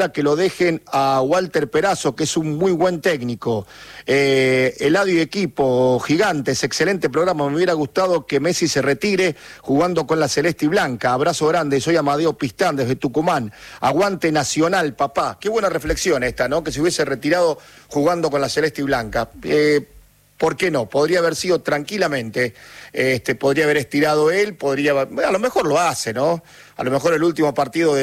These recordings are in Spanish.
que lo dejen a Walter Perazo, que es un muy buen técnico. Eladio y equipo, gigantes, excelente programa. Me hubiera gustado que Messi se retire jugando con la celeste y blanca. Abrazo grande, soy Amadeo Pistán desde Tucumán. Aguante Nacional, papá. Qué buena reflexión esta, ¿no? Que se hubiese retirado jugando con la celeste y blanca. ¿Por qué no? Podría haber sido tranquilamente, podría haber estirado él, a lo mejor lo hace, ¿no? A lo mejor el último partido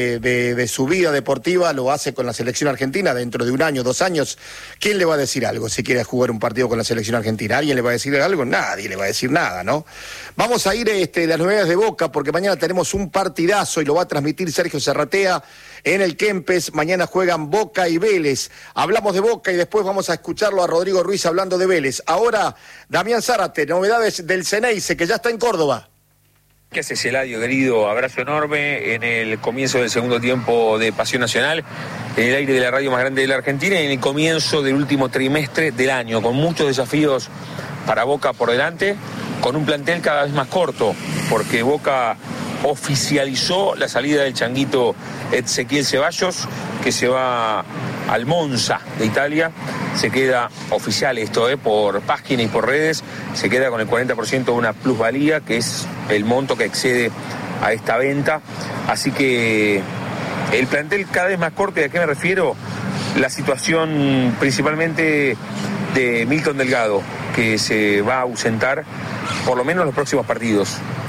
de su vida deportiva lo hace con la selección argentina dentro de 1 año, 2 años. ¿Quién le va a decir algo si quiere jugar un partido con la selección argentina? ¿Alguien le va a decir algo? Nadie le va a decir nada, ¿no? Vamos a ir las novedades de Boca porque mañana tenemos un partidazo y lo va a transmitir Sergio Serratea en el Kempes. Mañana juegan Boca y Vélez. Hablamos de Boca y después vamos a escucharlo a Rodrigo Ruiz hablando de Vélez. Ahora, Damián Zárate, novedades del Ceneice, que ya está en Córdoba. ¿Qué haces, Eladio, querido? Abrazo enorme en el comienzo del segundo tiempo de Pasión Nacional, en el aire de la radio más grande de la Argentina y en el comienzo del último trimestre del año, con muchos desafíos para Boca por delante, con un plantel cada vez más corto, porque Boca oficializó la salida del changuito Ezequiel Ceballos, que se va al Monza de Italia. Se queda oficial esto, por página y por redes, se queda con el 40% de una plusvalía, que es el monto que excede a esta venta. Así que el plantel cada vez más corto. ¿Y a qué me refiero? La situación principalmente de Milton Delgado, que se va a ausentar por lo menos los próximos partidos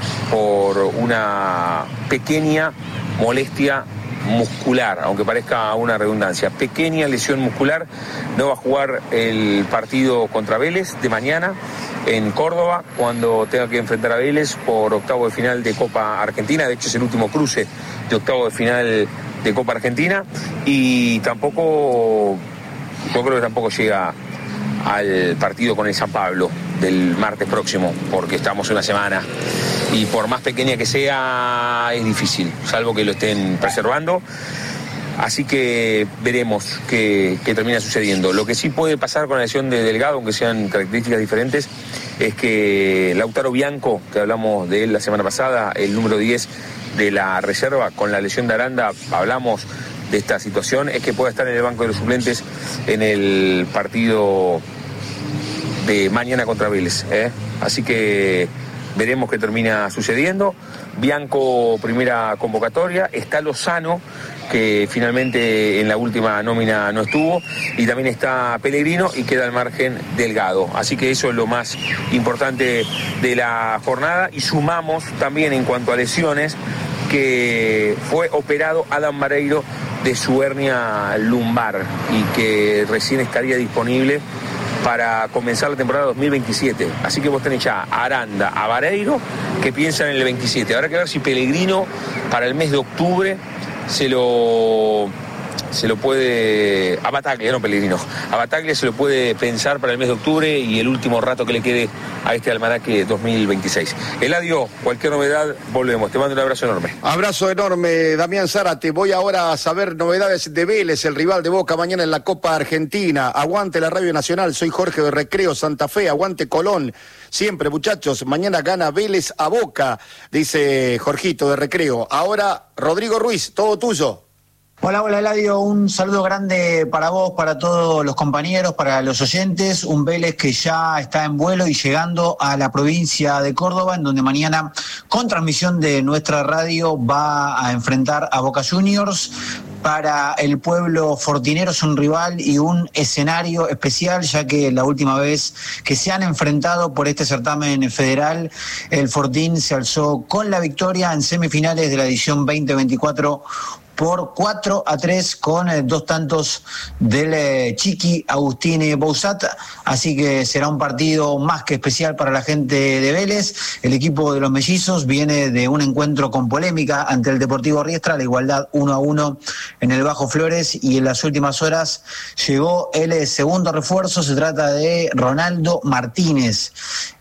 por una pequeña molestia muscular, aunque parezca una redundancia. Pequeña lesión muscular. No va a jugar el partido contra Vélez de mañana en Córdoba, cuando tenga que enfrentar a Vélez por octavo de final de Copa Argentina. De hecho, es el último cruce de octavo de final de Copa Argentina. Y tampoco, yo creo que tampoco llega al partido con el San Pablo del martes próximo, porque estamos una semana y por más pequeña que sea es difícil, salvo que lo estén preservando. Así que veremos qué termina sucediendo. Lo que sí puede pasar con la lesión de Delgado, aunque sean características diferentes, es que Lautaro Bianco, que hablamos de él la semana pasada, el número 10 de la reserva, con la lesión de Aranda hablamos de esta situación, es que pueda estar en el banco de los suplentes en el partido de mañana contra Vélez, Así que veremos qué termina sucediendo. Bianco, primera convocatoria. Está Lozano, que finalmente en la última nómina no estuvo. Y también está Pellegrino y queda al margen Delgado. Así que eso es lo más importante de la jornada. Y sumamos también en cuanto a lesiones que fue operado Adam Vareiro de su hernia lumbar y que recién estaría disponible para comenzar la temporada 2027. Así que vos tenés ya a Aranda, a Vareiro, que piensan en el 27. Habrá que ver si Pellegrino para el mes de octubre se lo puede, a Bataglia, no Pellegrino, a Bataglia se lo puede pensar para el mes de octubre y el último rato que le quede a este almanaque 2026. Eladio, cualquier novedad, volvemos. Te mando un abrazo enorme. Abrazo enorme, Damián Zárate. Voy ahora a saber novedades de Vélez, el rival de Boca mañana en la Copa Argentina. Aguante la Radio Nacional, soy Jorge de Recreo, Santa Fe, aguante Colón. Siempre, muchachos, mañana gana Vélez a Boca, dice Jorgito de Recreo. Ahora, Rodrigo Ruiz, todo tuyo. Hola Eladio, un saludo grande para vos, para todos los compañeros, para los oyentes. Un Vélez que ya está en vuelo y llegando a la provincia de Córdoba, en donde mañana, con transmisión de nuestra radio, va a enfrentar a Boca Juniors. Para el pueblo fortinero es un rival y un escenario especial, ya que la última vez que se han enfrentado por este certamen federal, el Fortín se alzó con la victoria en semifinales de la edición 2024 por 4-3 con 2 tantos del Chiqui Agustín Bouzat, así que será un partido más que especial para la gente de Vélez. El equipo de los mellizos viene de un encuentro con polémica ante el Deportivo Riestra, la igualdad 1-1 en el Bajo Flores, y en las últimas horas llegó el segundo refuerzo. Se trata de Ronaldo Martínez,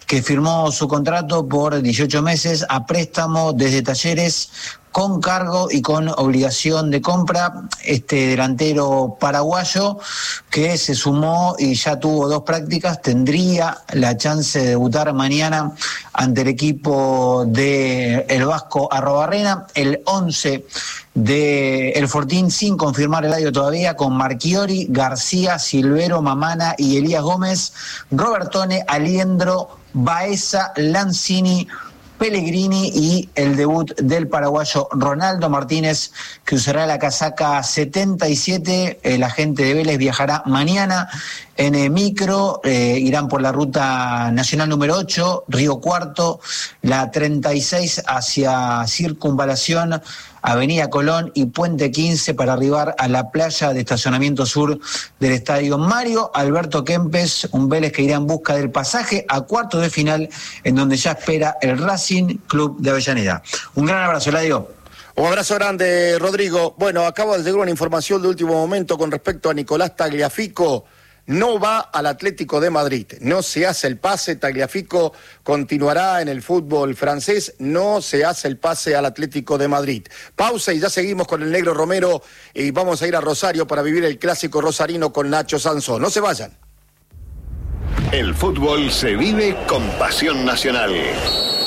que firmó su contrato por 18 meses a préstamo desde Talleres, con cargo y con obligación de compra. Este delantero paraguayo que se sumó y ya tuvo 2 prácticas, tendría la chance de debutar mañana ante el equipo de el Vasco Arrobarrena. El 11 de El Fortín, sin confirmar el Eladio todavía, con Marchiori, García, Silvero, Mamana y Elías Gómez, Robertone, Aliendro, Baeza, Lanzini, Pellegrini y el debut del paraguayo Ronaldo Martínez, que usará la casaca 77. La gente de Vélez viajará mañana en micro, irán por la ruta nacional número 8, Río Cuarto, la 36 hacia Circunvalación, Avenida Colón y Puente 15 para arribar a la playa de estacionamiento sur del estadio Mario Alberto Kempes, un Vélez que irá en busca del pasaje a cuartos de final, en donde ya espera el Racing Club de Avellaneda. Un gran abrazo, Eladio. Un abrazo grande, Rodrigo. Bueno, acaba de llegar una información de último momento con respecto a Nicolás Tagliafico. No va al Atlético de Madrid, no se hace el pase. Tagliafico continuará en el fútbol francés, no se hace el pase al Atlético de Madrid. Pausa y ya seguimos con el Negro Romero y vamos a ir a Rosario para vivir el clásico rosarino con Nacho Sansón. No se vayan. El fútbol se vive con pasión nacional.